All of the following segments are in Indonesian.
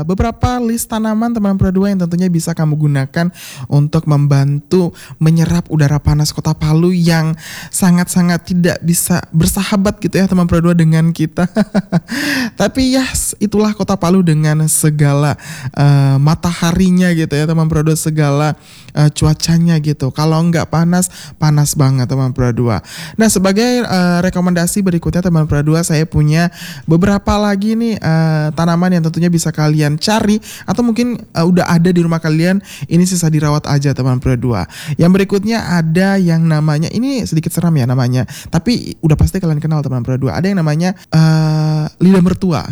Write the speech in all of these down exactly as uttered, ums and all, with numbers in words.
beberapa list tanaman teman Pro dua yang tentunya bisa kamu gunakan untuk membantu menyerap udara panas Kota Palu yang sangat-sangat tidak bisa bersahabat gitu ya teman Pro dua dengan kita. Tapi ya itulah Kota Palu dengan segala uh, mataharinya gitu ya teman Pro dua, segala uh, cuacanya gitu. Kalau nggak panas, panas banget teman Pro dua. Nah sebagai uh, rekomendasi berikutnya teman Pro dua, saya punya beberapa lagi nih uh, tanaman yang tentunya bisa kalian cari atau mungkin uh, udah ada di rumah kalian, ini sisa dirawat aja teman Pro dua. Yang berikutnya ada yang namanya, ini sedikit seram ya namanya, tapi udah pasti kalian kenal teman Pro dua. Ada yang namanya uh, lidah mertua.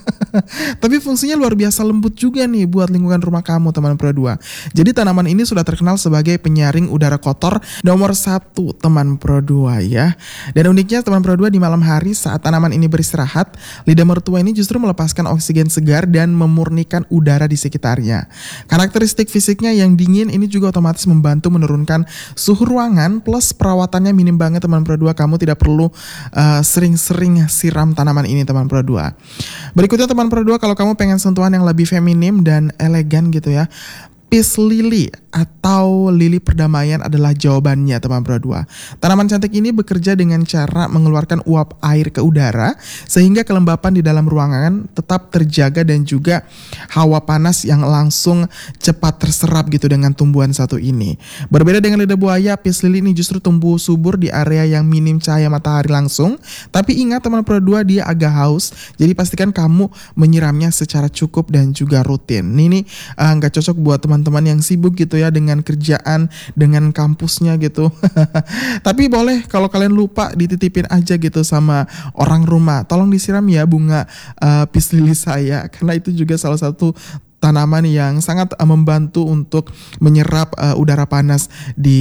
Tapi fungsinya luar biasa lembut juga nih buat lingkungan rumah kamu teman Pro dua. Jadi tanaman ini sudah terkenal sebagai penyaring udara kotor nomor satu teman Pro dua ya. Dan uniknya teman Pro dua, di malam hari saat tanaman ini beristirahat, lidah mertua ini justru melepaskan oksigen segar dan memurnikan udara di sekitarnya. Karakteristik fisiknya yang dingin ini juga otomatis membantu menurunkan suhu ruangan, plus perawatannya minim banget teman Pro dua. Kamu tidak perlu uh, sering-sering siram tanaman ini teman Pro dua. Berikutnya teman Pro dua, kalau kamu pengen sentuhan yang lebih feminim dan elegan gitu ya, Peace Lily atau lili perdamaian adalah jawabannya teman Pro dua. Tanaman cantik ini bekerja dengan cara mengeluarkan uap air ke udara sehingga kelembapan di dalam ruangan tetap terjaga dan juga hawa panas yang langsung cepat terserap gitu dengan tumbuhan satu ini. Berbeda dengan lidah buaya, Peace Lily ini justru tumbuh subur di area yang minim cahaya matahari langsung. Tapi ingat teman Pro dua, dia agak haus, jadi pastikan kamu menyiramnya secara cukup dan juga rutin. Ini uh, nggak cocok buat teman teman-teman yang sibuk gitu ya dengan kerjaan, dengan kampusnya gitu. Tapi boleh kalau kalian lupa, dititipin aja gitu sama orang rumah. Tolong disiram ya bunga uh, Peace Lily saya, karena itu juga salah satu tanaman yang sangat uh, membantu untuk menyerap uh, udara panas di